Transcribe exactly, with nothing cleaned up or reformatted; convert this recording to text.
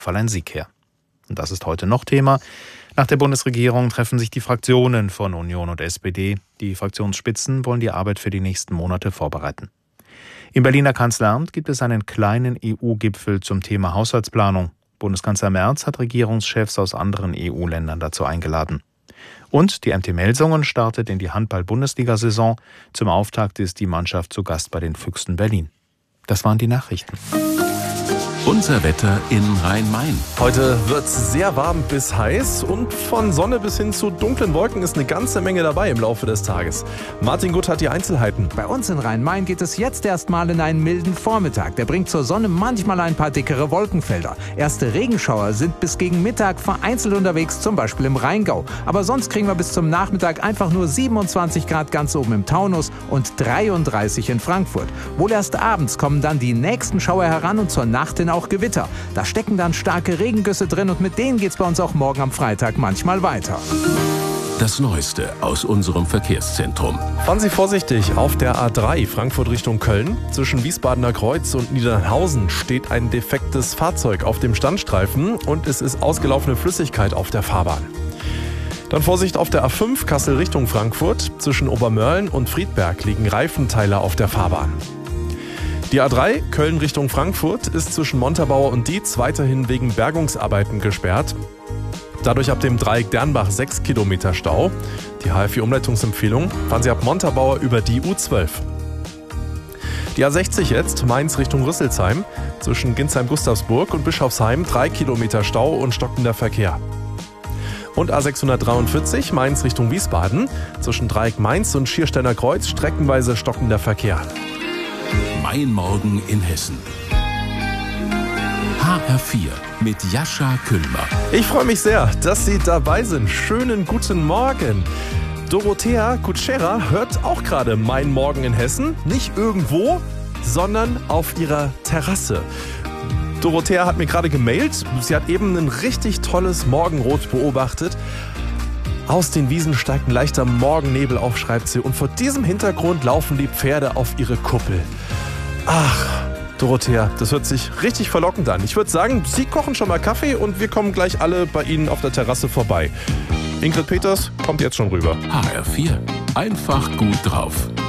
Fall ein Sieg her. Und das ist heute noch Thema. Nach der Bundesregierung treffen sich die Fraktionen von Union und S P D. Die Fraktionsspitzen wollen die Arbeit für die nächsten Monate vorbereiten. Im Berliner Kanzleramt gibt es einen kleinen E U-Gipfel zum Thema Haushaltsplanung. Bundeskanzler Merz hat Regierungschefs aus anderen E U-Ländern dazu eingeladen. Und die M T Melsungen startet in die Handball-Bundesliga-Saison. Zum Auftakt ist die Mannschaft zu Gast bei den Füchsen Berlin. Das waren die Nachrichten. Unser Wetter in Rhein-Main. Heute wird es sehr warm bis heiß und von Sonne bis hin zu dunklen Wolken ist eine ganze Menge dabei im Laufe des Tages. Martin Gutt hat die Einzelheiten. Bei uns in Rhein-Main geht es jetzt erstmal in einen milden Vormittag. Der bringt zur Sonne manchmal ein paar dickere Wolkenfelder. Erste Regenschauer sind bis gegen Mittag vereinzelt unterwegs, zum Beispiel im Rheingau. Aber sonst kriegen wir bis zum Nachmittag einfach nur siebenundzwanzig Grad ganz oben im Taunus und dreiunddreißig in Frankfurt. Wohl erst abends kommen dann die nächsten Schauer heran und zur Nacht hin auch Gewitter. Da stecken dann starke Regengüsse drin und mit denen geht's bei uns auch morgen am Freitag manchmal weiter. Das Neueste aus unserem Verkehrszentrum. Fahren Sie vorsichtig auf der A drei Frankfurt Richtung Köln. Zwischen Wiesbadener Kreuz und Niedernhausen steht ein defektes Fahrzeug auf dem Standstreifen und es ist ausgelaufene Flüssigkeit auf der Fahrbahn. Dann Vorsicht auf der A fünf Kassel Richtung Frankfurt. Zwischen Obermörlen und Friedberg liegen Reifenteile auf der Fahrbahn. Die A drei Köln Richtung Frankfurt ist zwischen Montabaur und Dietz weiterhin wegen Bergungsarbeiten gesperrt. Dadurch ab dem Dreieck Dernbach sechs Kilometer Stau. Die H F vier-Umleitungsempfehlung: fahren Sie ab Montabaur über die U zwölf. Die A sechzig jetzt, Mainz Richtung Rüsselsheim. Zwischen Ginsheim-Gustavsburg und Bischofsheim drei Kilometer Stau und stockender Verkehr. Und A sechshundertdreiundvierzig, Mainz Richtung Wiesbaden. Zwischen Dreieck Mainz und Schiersteiner Kreuz streckenweise stockender Verkehr. Mein Morgen in Hessen. H R vier mit Jascha Kühlmer. Ich freue mich sehr, dass Sie dabei sind. Schönen guten Morgen. Dorothea Kutschera hört auch gerade Mein Morgen in Hessen. Nicht irgendwo, sondern auf ihrer Terrasse. Dorothea hat mir gerade gemailt. Sie hat eben ein richtig tolles Morgenrot beobachtet. Aus den Wiesen steigt ein leichter Morgennebel auf, schreibt sie. Und vor diesem Hintergrund laufen die Pferde auf ihre Kuppel. Ach, Dorothea, das hört sich richtig verlockend an. Ich würde sagen, Sie kochen schon mal Kaffee und wir kommen gleich alle bei Ihnen auf der Terrasse vorbei. Ingrid Peters kommt jetzt schon rüber. H R vier. Einfach gut drauf.